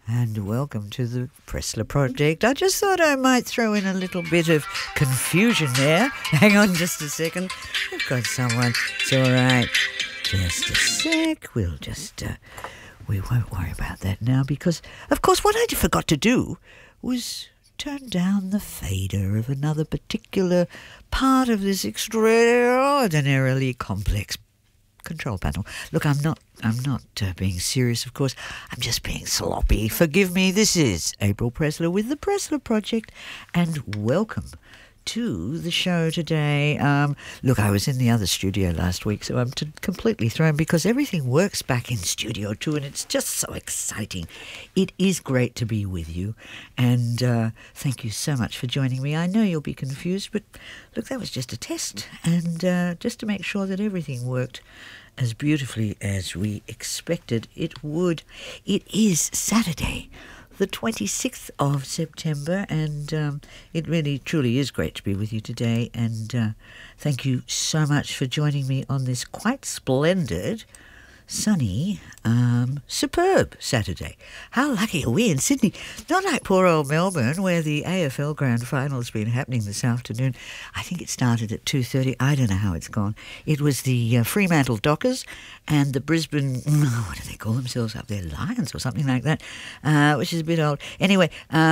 And welcome to the Pressler Project. I just thought I might throw in a little bit of confusion there. Hang on just a second. I've got someone. It's all right. Just a sec. We'll just... we won't worry about that now because, of course, what I forgot to do was turn down the fader of another particular part of this extraordinarily complex control panel. Look, I'm not being serious, of course. I'm just being sloppy. Forgive me. This is April Pressler with the Pressler Project, and welcome to the show today. Look, I was in the other studio last week, so I'm completely thrown because everything works back in Studio 2, and it's just so exciting. It is great to be with you, and thank you so much for joining me. I know you'll be confused, but look, that was just a test, and just to make sure that everything worked as beautifully as we expected it would. It is Saturday, the 26th of September, and it really truly is great to be with you today, and thank you so much for joining me on this quite splendid, sunny, superb Saturday. How lucky are we in Sydney? Not like poor old Melbourne, where the AFL Grand Final's been happening this afternoon. I think it started at 2:30. I don't know how it's gone. It was the Fremantle Dockers and the Brisbane, what do they call themselves up there, Lions or something like that, which is a bit old. Anyway,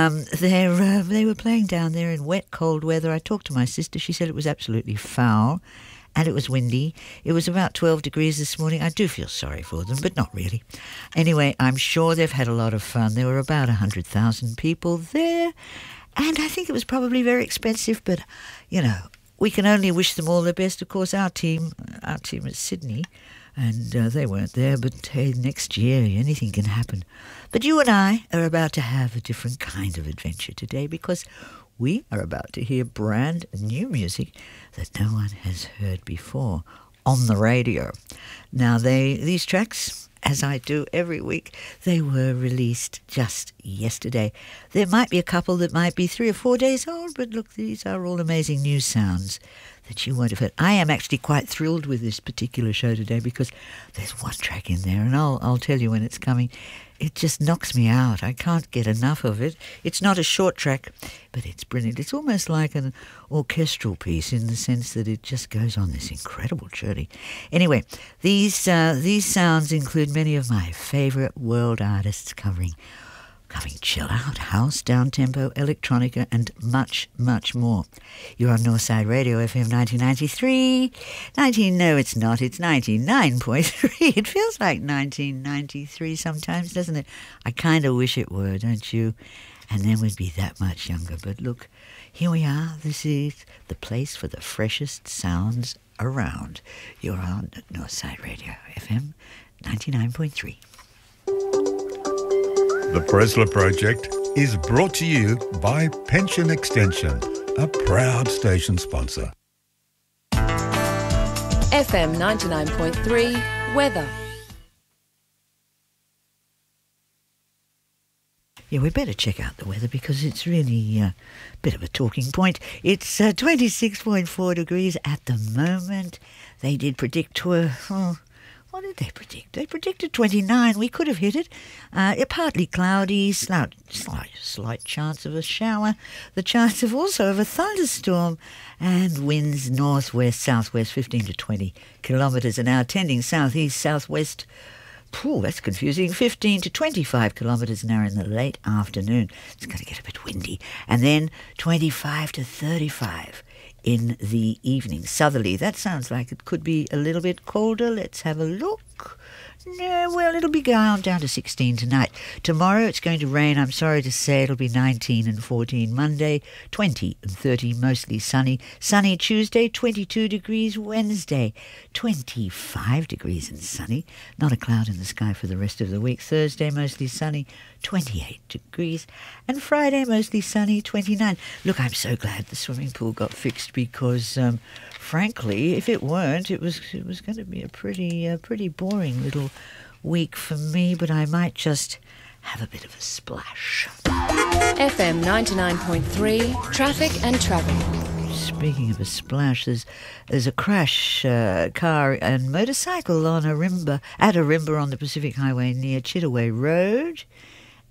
they were playing down there in wet, cold weather. I talked to my sister. She said it was absolutely foul. And it was windy. It was about 12 degrees this morning. I do feel sorry for them, but not really. Anyway, I'm sure they've had a lot of fun. There were about 100,000 people there, and I think it was probably very expensive, but, you know, we can only wish them all the best. Of course, our team is Sydney, and they weren't there, but hey, next year anything can happen. But you and I are about to have a different kind of adventure today because we are about to hear brand new music that no one has heard before on the radio. Now, these tracks, as I do every week, they were released just yesterday. There might be a couple that might be 3 or 4 days old, but look, these are all amazing new sounds that you won't have heard. I am actually quite thrilled with this particular show today because there's one track in there, and I'll tell you when it's coming. It just knocks me out. I can't get enough of it. It's not a short track, but it's brilliant. It's almost like an orchestral piece in the sense that it just goes on this incredible journey. Anyway, these sounds include many of my favourite world artists covering chill out, house, down-tempo, electronica, and much, much more. You're on Northside Radio, FM 1993. No, it's not. It's 99.3. It feels like 1993 sometimes, doesn't it? I kind of wish it were, don't you? And then we'd be that much younger. But look, here we are. This is the place for the freshest sounds around. You're on Northside Radio, FM 99.3. The Pressler Project is brought to you by Pension Extension, a proud station sponsor. FM 99.3 Weather. Yeah, we better check out the weather because it's really a bit of a talking point. It's 26.4 degrees at the moment. They did predict what did they predict? They predicted 29. We could have hit it. Partly cloudy, slight chance of a shower. The chance of also of a thunderstorm. And winds northwest, southwest, 15 to 20 kilometres an hour, tending southeast, southwest. That's confusing. 15 to 25 kilometres an hour in the late afternoon. It's going to get a bit windy. And then 25 to 35 in the evening. Southerly, that sounds like it could be a little bit colder. Let's have a look. No, well, it'll be down to 16 tonight. Tomorrow it's going to rain. I'm sorry to say it'll be 19 and 14 Monday, 20 and 30, mostly sunny. Sunny Tuesday, 22 degrees. Wednesday, 25 degrees and sunny. Not a cloud in the sky for the rest of the week. Thursday, mostly sunny, 28 degrees. And Friday, mostly sunny, 29. Look, I'm so glad the swimming pool got fixed because, frankly, if it weren't, it was going to be a pretty boring little week for me, but I might just have a bit of a splash. FM 99.3 Traffic and Travel. Speaking of a splash, there's a crash, car and motorcycle on at Ourimbah on the Pacific Highway near Chittaway Road.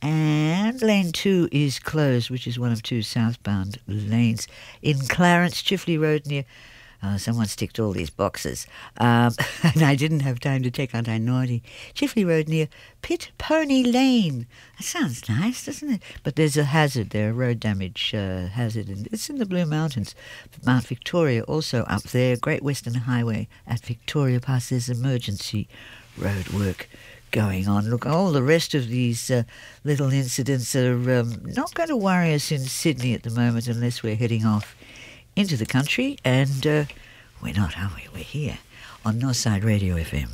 And lane 2 is closed, which is one of 2 southbound lanes in Clarence, Chifley Road near... someone's ticked all these boxes. And I didn't have time to take out Naughty. Chifley Road near Pit Pony Lane. That sounds nice, doesn't it? But there's a hazard there, a road damage hazard. And it's in the Blue Mountains. Mount Victoria also up there. Great Western Highway at Victoria Pass. There's emergency road work going on. Look, all the rest of these little incidents are not going to worry us in Sydney at the moment unless we're heading off into the country, and we're not, are we? We're here on Northside Radio FM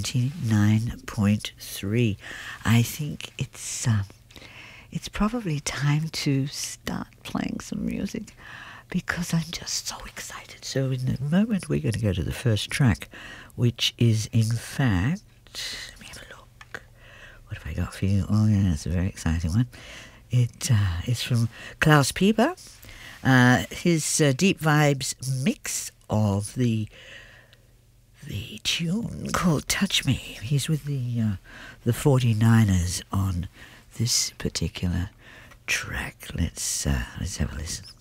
99.3. I think it's probably time to start playing some music because I'm just so excited. So in a moment we're going to go to the first track, which is in fact, let me have a look. What have I got for you? Oh yeah, it's a very exciting one. It's from Klaus Pieper. His Deep Vibes mix of the tune called Touch Me. He's with the 49ers on this particular track. Let's have a listen.